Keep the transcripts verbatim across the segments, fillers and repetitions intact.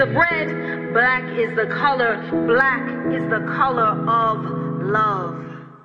The bread, black is the color, black is the color of love.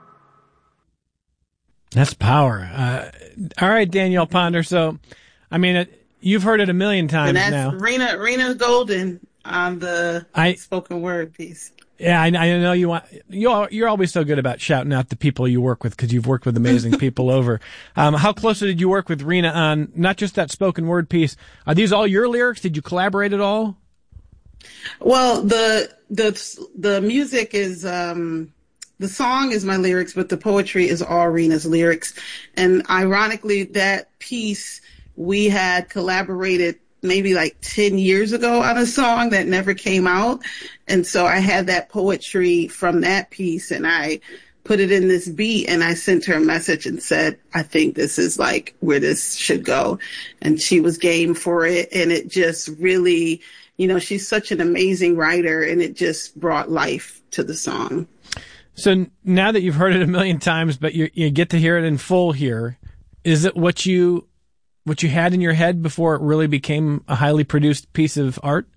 That's power. Uh, all right, Danielle Ponder. So, I mean, it, you've heard it a million times and that's now. Rena, Rena Golden on the I, spoken word piece. Yeah, I, I know you want. You're you're always so good about shouting out the people you work with because you've worked with amazing people over. Um, how closely did you work with Rena on not just that spoken word piece? Are these all your lyrics? Did you collaborate at all? Well, the the the music is um, the song is my lyrics, but the poetry is all Rena's lyrics. And ironically, that piece we had collaborated maybe like ten years ago on a song that never came out. And so I had that poetry from that piece and I put it in this beat and I sent her a message and said, I think this is like where this should go. And she was game for it. And it just really, you know, she's such an amazing writer and it just brought life to the song. So now that you've heard it a million times, but you, you get to hear it in full here, is it what you what you had in your head before it really became a highly produced piece of art?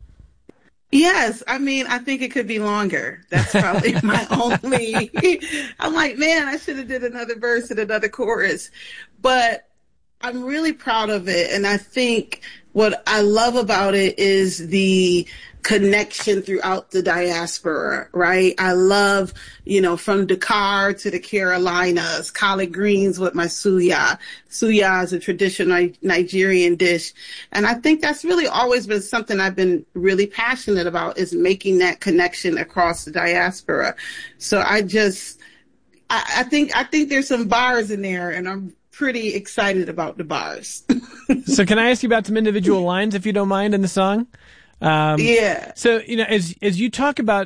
Yes. I mean, I think it could be longer. That's probably my only, I'm like, man, I should have did another verse and another chorus, but I'm really proud of it. And I think what I love about it is the connection throughout the diaspora, right? I love, you know, from Dakar to the Carolinas, collard greens with my suya. Suya is a traditional Nigerian dish. And I think that's really always been something I've been really passionate about is making that connection across the diaspora. So I just, I, I think, I think there's some bars in there and I'm pretty excited about the bars. So can I ask you about some individual lines, if you don't mind, in the song? Um, yeah. So, you know, as as you talk about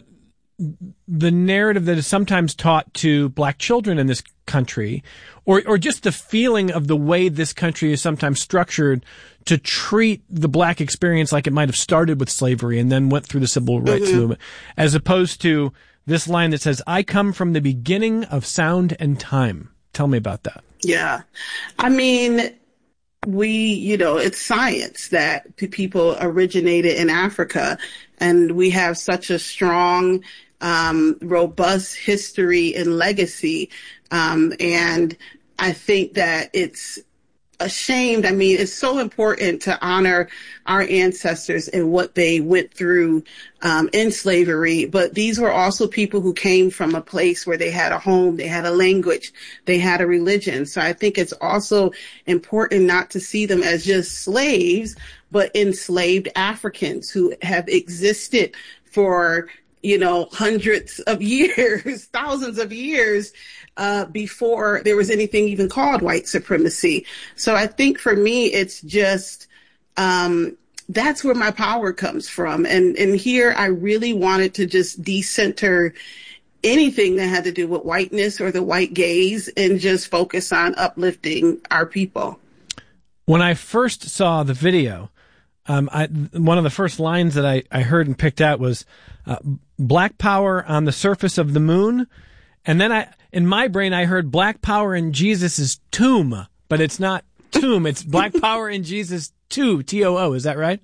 the narrative that is sometimes taught to black children in this country, or or just the feeling of the way this country is sometimes structured to treat the black experience like it might have started with slavery and then went through the civil rights mm-hmm. movement, as opposed to this line that says, I come from the beginning of sound and time. Tell me about that. Yeah. I mean, we, you know, it's science that p- people originated in Africa, and we have such a strong, um, robust history and legacy. Um, and I think that it's ashamed. I mean, it's so important to honor our ancestors and what they went through um, in slavery. But these were also people who came from a place where they had a home, they had a language, they had a religion. So I think it's also important not to see them as just slaves, but enslaved Africans who have existed for, you know, hundreds of years, thousands of years, Uh, before there was anything even called white supremacy. So I think for me, it's just, um, that's where my power comes from. And, and here I really wanted to just decenter anything that had to do with whiteness or the white gaze and just focus on uplifting our people. When I first saw the video, um, I, one of the first lines that I, I heard and picked out was, uh, black power on the surface of the moon. And then I, in my brain, I heard black power in Jesus' tomb, but it's not tomb. It's black power in Jesus' too, T O O. Is that right?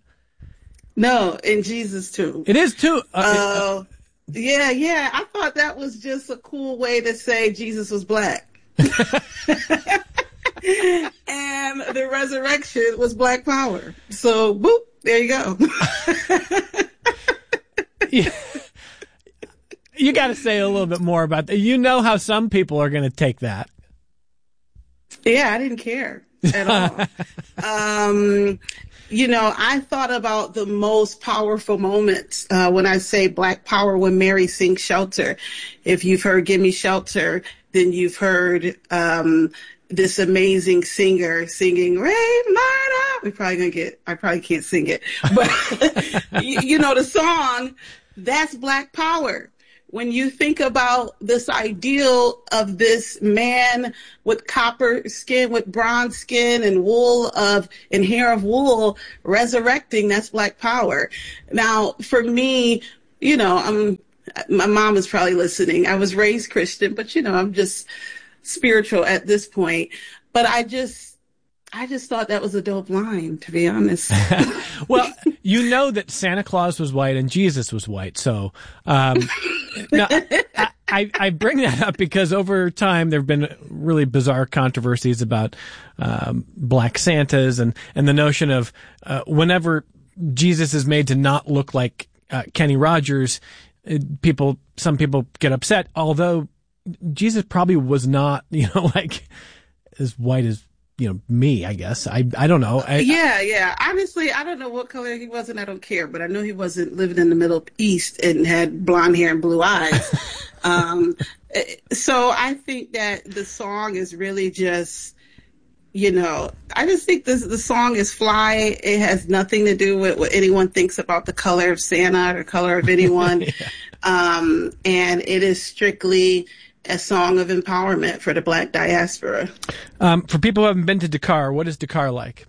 No, in Jesus' tomb. It is too. Oh, uh, uh, yeah, yeah. I thought that was just a cool way to say Jesus was black. And the resurrection was black power. So, boop, there you go. Yeah. You got to say a little bit more about that. You know how some people are going to take that. Yeah, I didn't care at all. um, you know, I thought about the most powerful moments uh, when I say black power when Mary sings Shelter. If you've heard Give Me Shelter, then you've heard um, this amazing singer singing Rain Murder. We're probably going to get, I probably can't sing it. But, you, you know, the song, that's black power. When you think about this ideal of this man with copper skin, with bronze skin and wool of, and hair of wool resurrecting, that's black power. Now, for me, you know, I'm, my mom is probably listening. I was raised Christian, but you know, I'm just spiritual at this point. But I just, I just thought that was a dope line, to be honest. Well, you know that Santa Claus was white and Jesus was white. So, um, now, I, I, I bring that up because over time there have been really bizarre controversies about um, black Santas and, and the notion of uh, whenever Jesus is made to not look like uh, Kenny Rogers, people, some people get upset, although Jesus probably was not, you know, like as white as, you know, me, I guess. I I don't know. I, yeah, yeah. Honestly, I don't know what color he was and I don't care, but I know he wasn't living in the Middle East and had blonde hair and blue eyes. um, so I think that the song is really just, you know, I just think this, the song is fly. It has nothing to do with what anyone thinks about the color of Santa or color of anyone. yeah. um, and it is strictly a song of empowerment for the Black diaspora. Um, for people who haven't been to Dakar, what is Dakar like?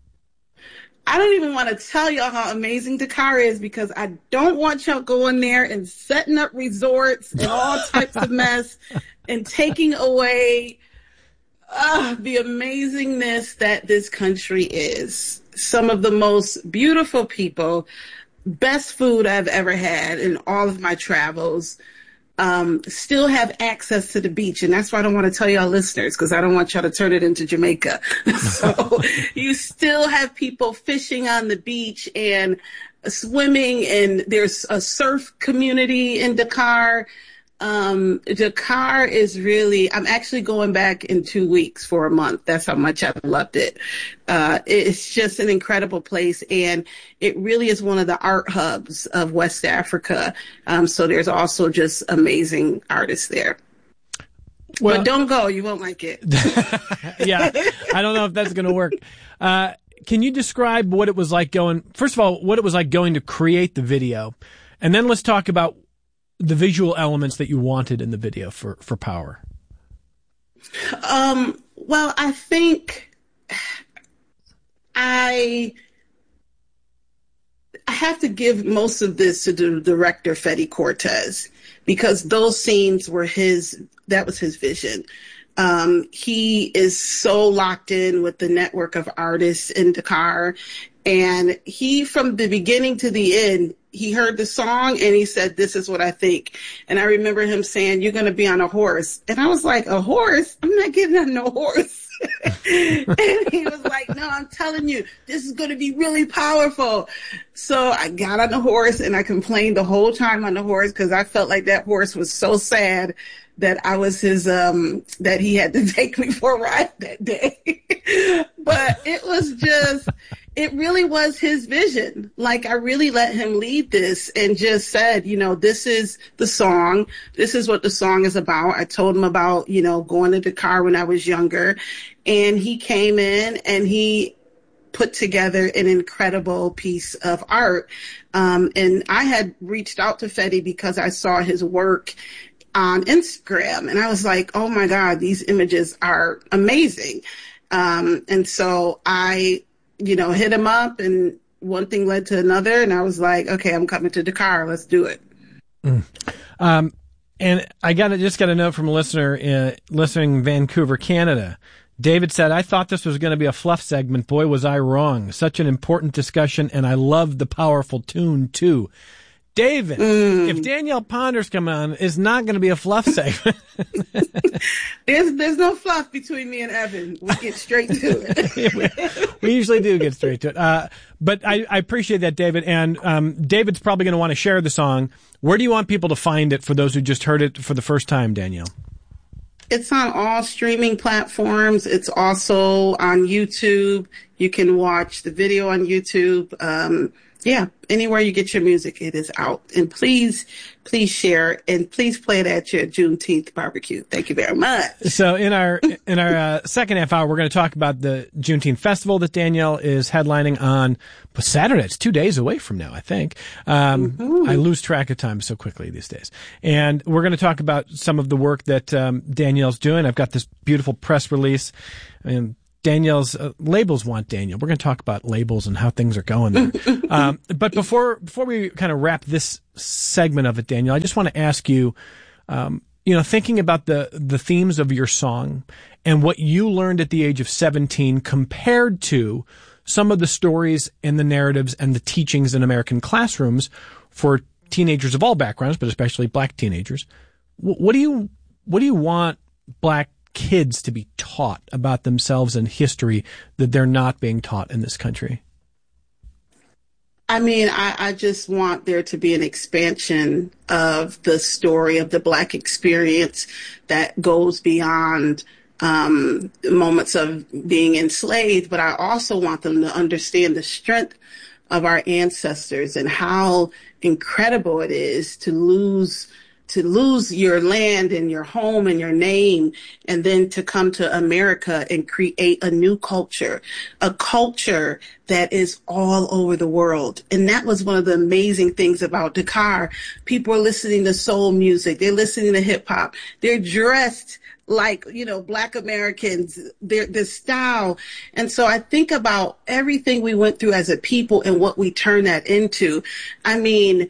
I don't even want to tell y'all how amazing Dakar is because I don't want y'all going there and setting up resorts and all types of mess and taking away uh, the amazingness that this country is. Some of the most beautiful people, best food I've ever had in all of my travels. Um, still have access to the beach. And that's why I don't want to tell y'all listeners, because I don't want y'all to turn it into Jamaica. So you still have people fishing on the beach and swimming, and there's a surf community in Dakar. Um, Dakar is really, I'm actually going back in two weeks for a month. That's how much I loved it. Uh, it's just an incredible place. And it really is one of the art hubs of West Africa. Um, so there's also just amazing artists there. Well, but don't go. You won't like it. Yeah. I don't know if that's going to work. Uh, can you describe what it was like going, first of all, what it was like going to create the video? And then let's talk about the visual elements that you wanted in the video for, for Power. Um, well, I think I, I have to give most of this to the director, Fede Cortez, because those scenes were his, that was his vision. Um, he is so locked in with the network of artists in Dakar. And he, from the beginning to the end, he heard the song and he said, this is what I think. And I remember him saying, you're going to be on a horse. And I was like, a horse? I'm not getting on no horse. And he was like, no, I'm telling you, this is going to be really powerful. So I got on the horse and I complained the whole time on the horse because I felt like that horse was so sad that I was his, um, that he had to take me for a ride that day. But it was just, it really was his vision. Like, I really let him lead this and just said, you know, this is the song. This is what the song is about. I told him about, you know, going to Dakar when I was younger. And he came in and he put together an incredible piece of art. Um, and I had reached out to Fede because I saw his work on Instagram. And I was like, oh my God, these images are amazing. Um, and so I, you know, hit him up and one thing led to another. And I was like, okay, I'm coming to Dakar. Let's do it. Mm. Um, and I got just got a note from a listener, uh, listening in Vancouver, Canada. David said, I thought this was going to be a fluff segment. Boy, was I wrong. Such an important discussion. And I love the powerful tune too. David, mm. if Danielle Ponder's coming on, it's not going to be a fluff segment. there's there's no fluff between me and Evan. We get straight to it. we, we usually do get straight to it. Uh, but I, I appreciate that, David. And um, David's probably going to want to share the song. Where do you want people to find it for those who just heard it for the first time, Danielle? It's on all streaming platforms. It's also on YouTube. You can watch the video on YouTube. Um, yeah, anywhere you get your music, it is out. And please, please share and please play it at your Juneteenth barbecue. Thank you very much. So in our in our uh, second half hour, we're going to talk about the Juneteenth festival that Danielle is headlining on Saturday. It's two days away from now, I think. Um, mm-hmm. I lose track of time so quickly these days. And we're going to talk about some of the work that um, Danielle's doing. I've got this beautiful press release. And Danielle's uh, labels want Danielle. We're going to talk about labels and how things are going there. um, but before before we kind of wrap this segment of it, Danielle, I just want to ask you, um, you know, thinking about the, the themes of your song and what you learned at the age of seventeen compared to some of the stories and the narratives and the teachings in American classrooms for teenagers of all backgrounds, but especially black teenagers. What do you, what do you want black kids to be taught about themselves and history that they're not being taught in this country? I mean, I, I just want there to be an expansion of the story of the Black experience that goes beyond um, moments of being enslaved, but I also want them to understand the strength of our ancestors and how incredible it is to lose to lose your land and your home and your name, and then to come to America and create a new culture, a culture that is all over the world. And that was one of the amazing things about Dakar. People are listening to soul music. They're listening to hip hop. They're dressed like, you know, Black Americans, their, their style. And so I think about everything we went through as a people and what we turn that into. I mean,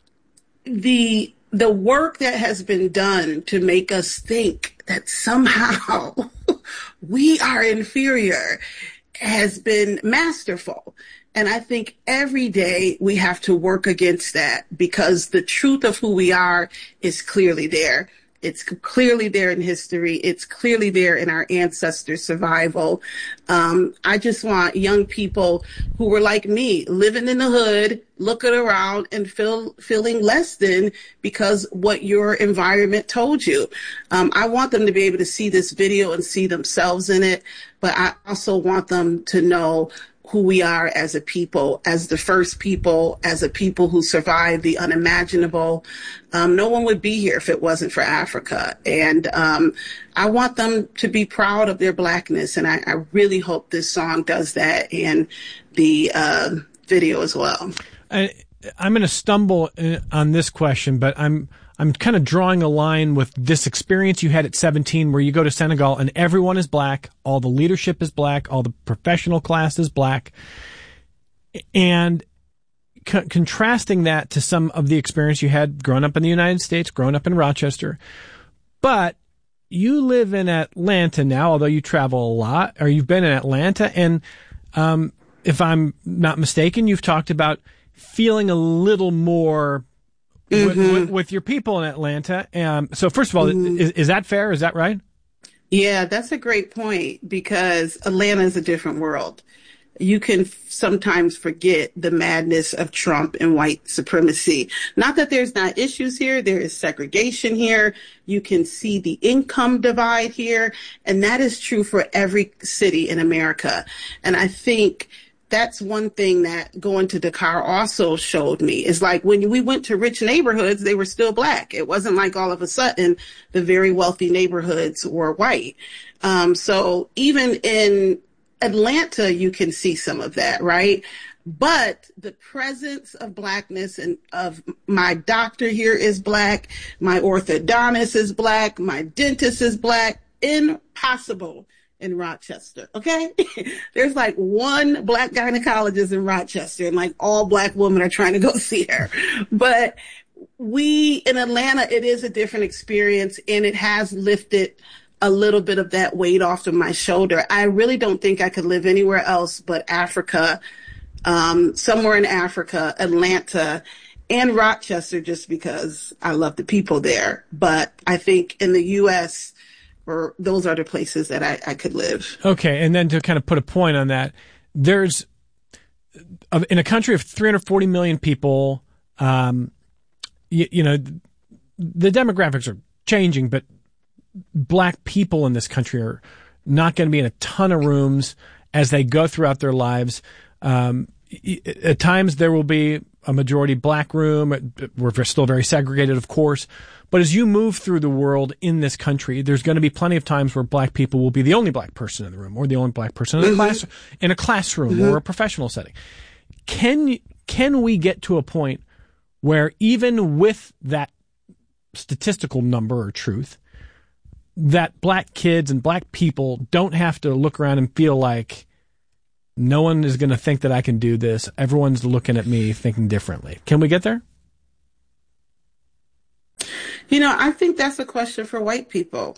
the the work that has been done to make us think that somehow we are inferior has been masterful. And I think every day we have to work against that, because the truth of who we are is clearly there. It's clearly there in history. It's clearly there in our ancestors' survival. Um, I just want young people who were like me, living in the hood, looking around and feel, feeling less than because what your environment told you. Um, I want them to be able to see this video and see themselves in it, but I also want them to know who we are as a people, as the first people, as a people who survived the unimaginable. Um, no one would be here if it wasn't for Africa. And um, I want them to be proud of their Blackness. And I, I really hope this song does that, and the uh, video as well. I, I'm going to stumble on this question, but I'm I'm kind of drawing a line with this experience you had at seventeen, where you go to Senegal and everyone is Black, all the leadership is Black, all the professional class is Black, and co- contrasting that to some of the experience you had growing up in the United States, growing up in Rochester. But you live in Atlanta now, although you travel a lot, or you've been in Atlanta, and um, if I'm not mistaken, you've talked about feeling a little more Mm-hmm. With, with, with your people in Atlanta. Um, so first of all, mm-hmm. is, is that fair? Is that right? Yeah, that's a great point, because Atlanta is a different world. You can f- sometimes forget the madness of Trump and white supremacy. Not that there's not issues here. There is segregation here. You can see the income divide here. And that is true for every city in America. And I think that's one thing that going to Dakar also showed me, is like when we went to rich neighborhoods, they were still Black. It wasn't like all of a sudden the very wealthy neighborhoods were white. Um, so even in Atlanta, you can see some of that, right? But the presence of Blackness, and of my doctor here is Black, my orthodontist is Black, my dentist is Black, impossible in Rochester, okay? There's like one Black gynecologist in Rochester, and like all Black women are trying to go see her. But we, in Atlanta, it is a different experience, and it has lifted a little bit of that weight off of my shoulder. I really don't think I could live anywhere else but Africa, um, somewhere in Africa, Atlanta, and Rochester, just because I love the people there. But I think in the U S, or those are the places that I, I could live. Okay, and then to kind of put a point on that, there's, in a country of three hundred forty million people, um, you, you know, the demographics are changing, but Black people in this country are not going to be in a ton of rooms as they go throughout their lives. Um, at times there will be a majority Black room. We're still very segregated, of course. But as you move through the world in this country, there's going to be plenty of times where Black people will be the only Black person in the room, or the only Black person in a mm-hmm. class, in a classroom mm-hmm. or a professional setting. Can can we get to a point where even with that statistical number or truth, that Black kids and Black people don't have to look around and feel like no one is going to think that I can do this. Everyone's looking at me thinking differently. Can we get there? You know, I think that's a question for white people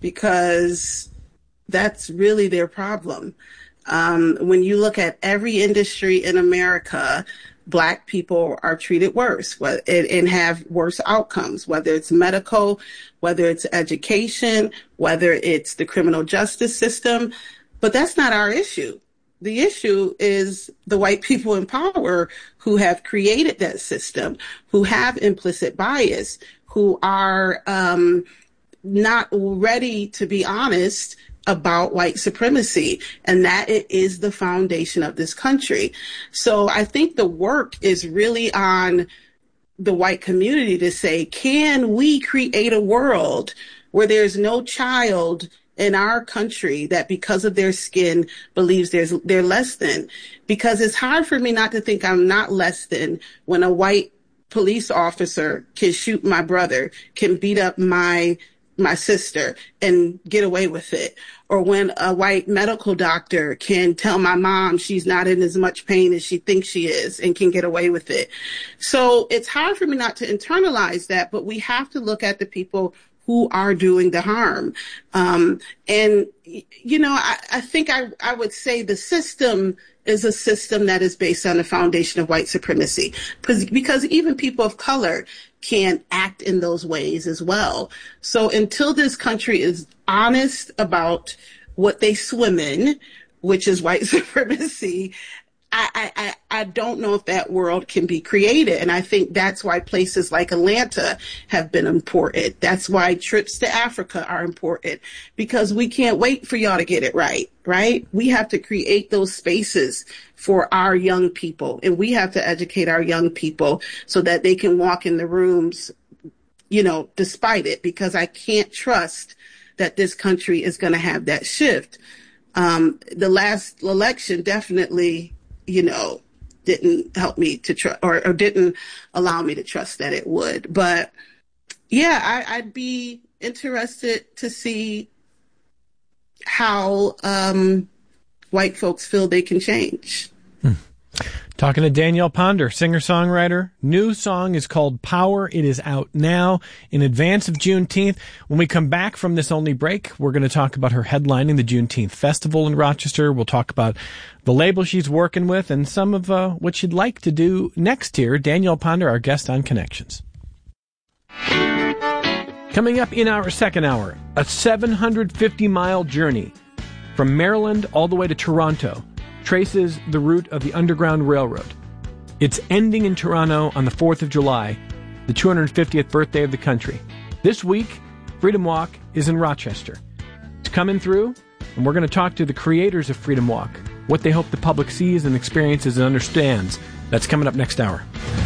because that's really their problem. Um, when you look at every industry in America, Black people are treated worse and, and have worse outcomes, whether it's medical, whether it's education, whether it's the criminal justice system. But that's not our issue. The issue is the white people in power who have created that system, who have implicit bias, who are um, not ready to be honest about white supremacy, and that it is the foundation of this country. So I think the work is really on the white community to say, can we create a world where there's no child in our country that because of their skin believes there's they're less than? Because it's hard for me not to think I'm not less than when a white police officer can shoot my brother, can beat up my my sister and get away with it. Or when a white medical doctor can tell my mom she's not in as much pain as she thinks she is and can get away with it. So it's hard for me not to internalize that, but we have to look at the people who are doing the harm. Um, and, you know, I, I think I, I would say the system is a system that is based on the foundation of white supremacy, because, because even people of color can act in those ways as well. So until this country is honest about what they swim in, which is white supremacy, I, I, I don't know if that world can be created. And I think that's why places like Atlanta have been important. That's why trips to Africa are important, because we can't wait for y'all to get it right, right? We have to create those spaces for our young people, and we have to educate our young people so that they can walk in the rooms, you know, despite it, because I can't trust that this country is going to have that shift. Um, the last election definitely, you know, didn't help me to trust, or, or didn't allow me to trust that it would. But yeah, I, I'd be interested to see how um, white folks feel they can change. Hmm. Talking to Danielle Ponder, singer-songwriter. New song is called Power. It is out now in advance of Juneteenth. When we come back from this only break, we're going to talk about her headlining the Juneteenth Festival in Rochester. We'll talk about the label she's working with and some of uh, what she'd like to do next year. Danielle Ponder, our guest on Connections. Coming up in our second hour, a seven hundred fifty mile journey from Maryland all the way to Toronto traces the route of the Underground Railroad. It's ending in Toronto on the fourth of July, the two hundred fiftieth birthday of the country. This week, Freedom Walk is in Rochester. It's coming through, and we're going to talk to the creators of Freedom Walk, what they hope the public sees and experiences and understands. That's coming up next hour.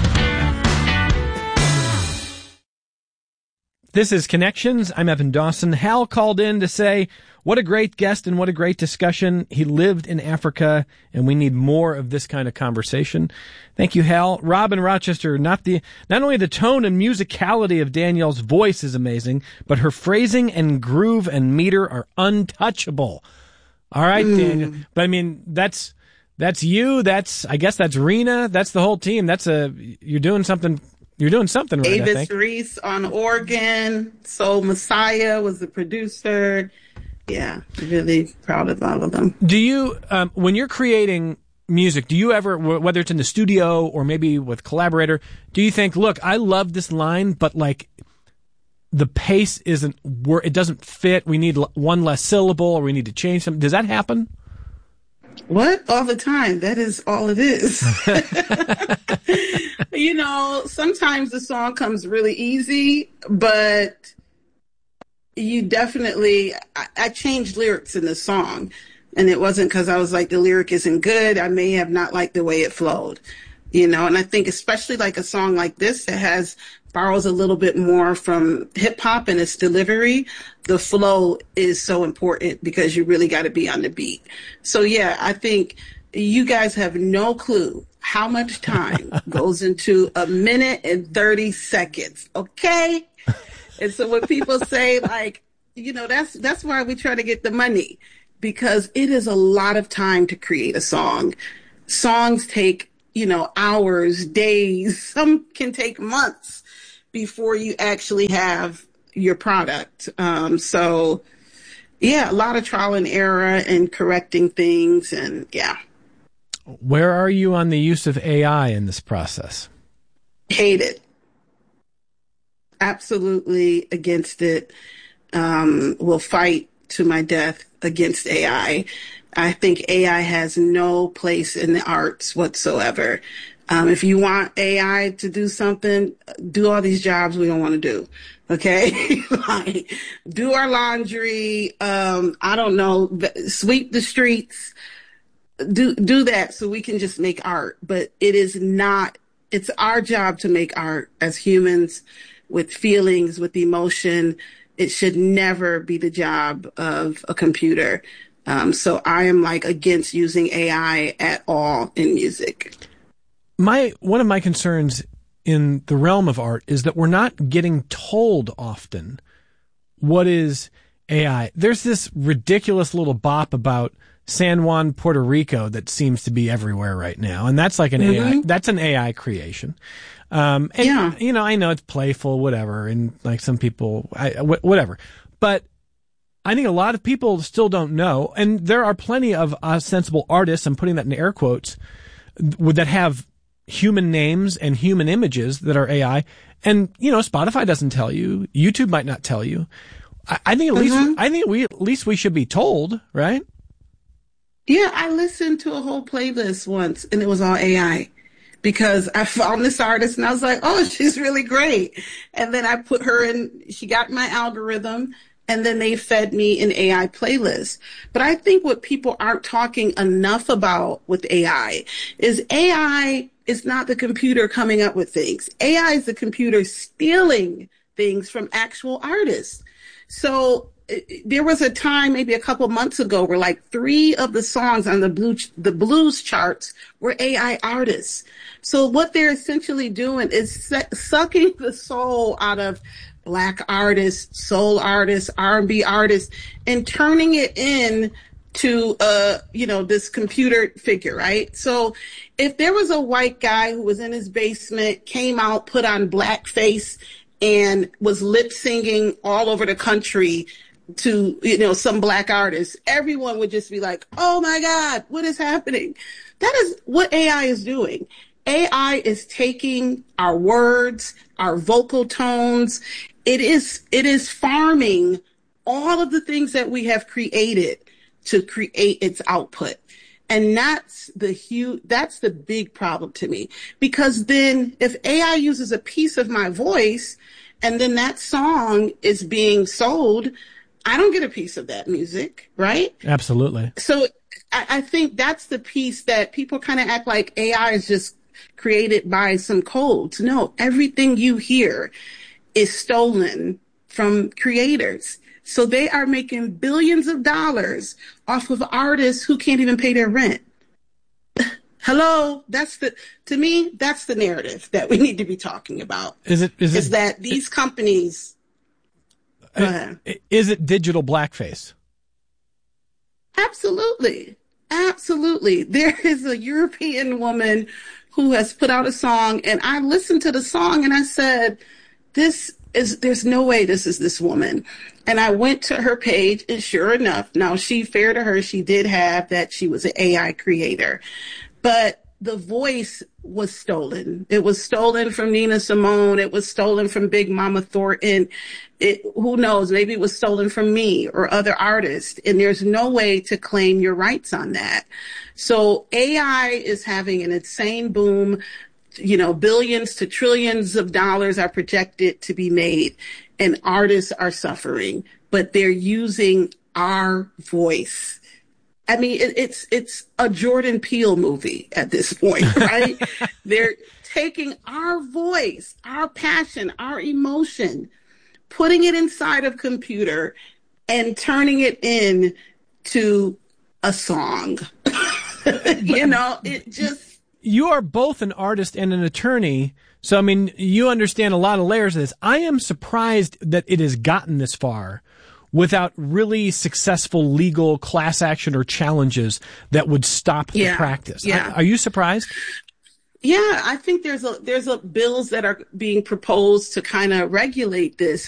This is Connections. I'm Evan Dawson. Hal called in to say, what a great guest and what a great discussion. He lived in Africa, and we need more of this kind of conversation. Thank you, Hal. Rob in Rochester, not the not only the tone and musicality of Danielle's voice is amazing, but her phrasing and groove and meter are untouchable. All right, mm. Daniel. But I mean, that's that's you. That's I guess that's Rena. That's the whole team. That's a you're doing something. You're doing something right, Avis I think. Reese on organ. Soul Messiah was the producer. Yeah, really proud of all of them. Do you, um, when you're creating music, do you ever, whether it's in the studio or maybe with collaborator, do you think, look, I love this line, but like the pace isn't, it doesn't fit. We need one less syllable, or we need to change something. Does that happen? What? All the time. That is all it is. You know, sometimes the song comes really easy, but you definitely, I, I changed lyrics in the song, and it wasn't because I was like, the lyric isn't good. I may have not liked the way it flowed, you know, and I think especially like a song like this that has, borrows a little bit more from hip hop and its delivery, the flow is so important because you really got to be on the beat. So yeah, I think you guys have no clue how much time goes into a minute and thirty seconds. Okay. And so when people say like, you know, that's, that's why we try to get the money, because it is a lot of time to create a song. Songs take, you know, hours, days, some can take months. before you actually have your product. Um, so, yeah, a lot of trial and error and correcting things, and yeah. Where are you on the use of A I in this process? Hate it. Absolutely against it. Um, will fight to my death against A I. I think A I has no place in the arts whatsoever. Um, if you want A I to do something, do all these jobs we don't want to do. Okay? Like, do our laundry. Um, I don't know, sweep the streets. Do, do that so we can just make art. But it is not, it's our job to make art as humans with feelings, with emotion. It should never be the job of a computer. Um, so I am like against using A I at all in music. My one of my concerns in the realm of art is that we're not getting told often what is A I. There's this ridiculous little bop about San Juan, Puerto Rico that seems to be everywhere right now, and that's like an mm-hmm. A I. That's an A I creation. Um, and yeah. you know, I know it's playful, whatever, and like some people, I, whatever, but I think a lot of people still don't know, and there are plenty of uh, sensible artists, I'm putting that in air quotes, that have human names and human images that are A I. And, you know, Spotify doesn't tell you. YouTube might not tell you. I, I think at mm-hmm. least, I think we, at least we should be told, right? Yeah. I listened to a whole playlist once and it was all A I because I found this artist and I was like, oh, she's really great. And then I put her in, she got my algorithm. And then they fed me an A I playlist. But I think what people aren't talking enough about with A I is A I is not the computer coming up with things. A I is the computer stealing things from actual artists. So there was a time maybe a couple months ago where like three of the songs on the blues, the blues charts were A I artists. So what they're essentially doing is sucking the soul out of Black artists, soul artists, R and B artists, and turning it in to, uh, you know, this computer figure, right? So if there was a white guy who was in his basement, came out, put on blackface, and was lip singing all over the country to, you know, some Black artists, everyone would just be like, oh my God, what is happening? That is what A I is doing. A I is taking our words, our vocal tones. It is, it is farming all of the things that we have created to create its output. And that's the huge, that's the big problem to me. Because then if A I uses a piece of my voice and then that song is being sold, I don't get a piece of that music, right? Absolutely. So I, I think that's the piece that people kind of act like A I is just created by some codes. No, everything you hear is stolen from creators. So they are making billions of dollars off of artists who can't even pay their rent. Hello, that's the, to me, that's the narrative that we need to be talking about. Is it, is, is it, that these companies, go ahead. Is it digital blackface? Absolutely. Absolutely. There is a European woman who has put out a song, and I listened to the song and I said, this is, there's no way this is this woman. And I went to her page, and sure enough, now she, fair to her, she did have that she was an A I creator. But the voice was stolen. It was stolen from Nina Simone. It was stolen from Big Mama Thornton. It, who knows, maybe it was stolen from me or other artists. And there's no way to claim your rights on that. So A I is having an insane boom. You know, billions to trillions of dollars are projected to be made, and artists are suffering, but they're using our voice. I mean, it, it's it's a Jordan Peele movie at this point, right? They're taking our voice, our passion, our emotion, putting it inside of a computer and turning it in to a song. You know, it just... You are both an artist and an attorney, so, I mean, you understand a lot of layers of this. I am surprised that it has gotten this far without really successful legal class action or challenges that would stop yeah, the practice. Yeah. Are you surprised? Yeah, I think there's a there's a bills that are being proposed to kind of regulate this.